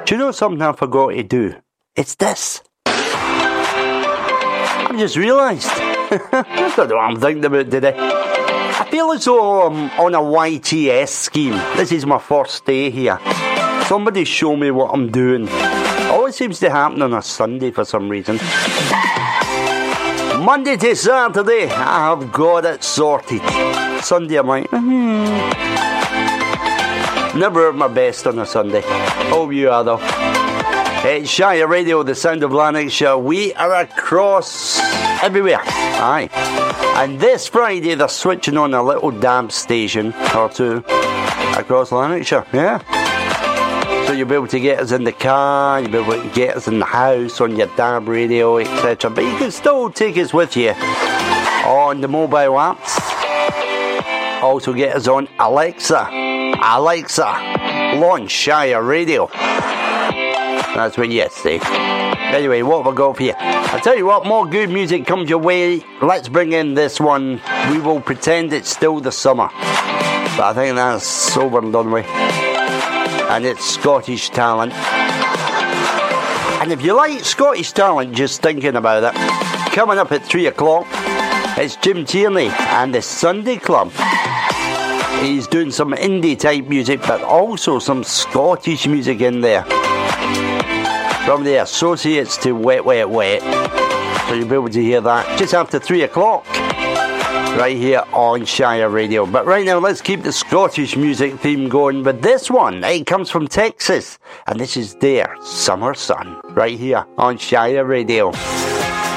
Do you know something I forgot to do? It's this. I've just realised. I don't know what I'm thinking about today. I feel as though I'm on a YTS scheme. This is my first day here. Somebody show me what I'm doing. Always seems to happen on a Sunday for some reason. Monday to Saturday, I have got it sorted. Sunday, I'm like, never at my best on a Sunday. Hope you are though. It's Shire Radio, the sound of Lanarkshire. We are across everywhere. Aye. And this Friday, they're switching on a little dance station or two across Lanarkshire. Yeah. So you'll be able to get us in the car, you'll be able to get us in the house, on your DAB radio, etc. But you can still take us with you on the mobile apps. Also get us on Alexa. Alexa, launch Shire Radio. That's what you say. Anyway, what have I got for you? I'll tell you what, more good music comes your way. Let's bring in this one. We will pretend it's still the summer. But I think that's over and done with. And it's Scottish talent. And if you like Scottish talent, just thinking about it, coming up at 3 o'clock, it's Jim Tierney and the Sunday Club. He's doing some indie type music, but also some Scottish music in there. From the Associates to Wet Wet Wet. So you'll be able to hear that just after 3 o'clock. Right here on Shire Radio. But right now, let's keep the Scottish music theme going with this one. It comes from Texas, and this is their Summer Sun. Right here on Shire Radio.